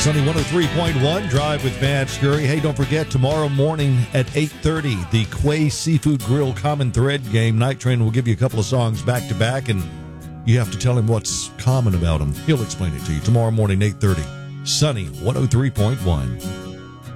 Sunny 103.1, Drive with Matt Scurry. Hey, don't forget, tomorrow morning at 8:30, the Quay Seafood Grill Common Thread game. Night Train will give you a couple of songs back-to-back, and you have to tell him what's common about them. He'll explain it to you tomorrow morning, 8:30. Sunny 103.1.